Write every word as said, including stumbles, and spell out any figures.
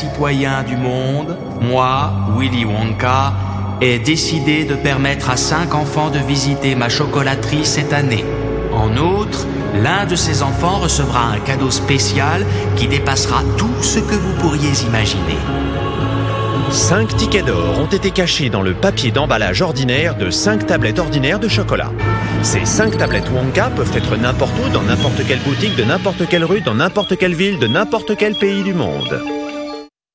citoyen du monde, moi, Willy Wonka, ai décidé de permettre à cinq enfants de visiter ma chocolaterie cette année. En outre, l'un de ces enfants recevra un cadeau spécial qui dépassera tout ce que vous pourriez imaginer. Cinq tickets d'or ont été cachés dans le papier d'emballage ordinaire de cinq tablettes ordinaires de chocolat. Ces cinq tablettes Wonka peuvent être n'importe où, dans n'importe quelle boutique, de n'importe quelle rue, dans n'importe quelle ville, de n'importe quel pays du monde.